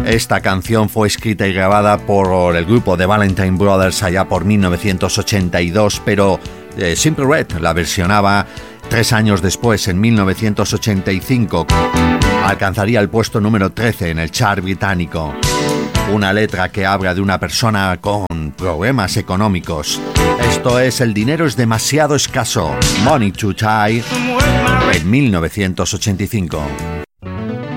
Esta canción fue escrita y grabada por el grupo The Valentine Brothers allá por 1982, pero Simply Red la versionaba 3 años después, en 1985. Alcanzaría el puesto número 13 en el chart británico. Una letra que habla de una persona con problemas económicos. Esto es El dinero es demasiado escaso, Money Too Tight, en 1985.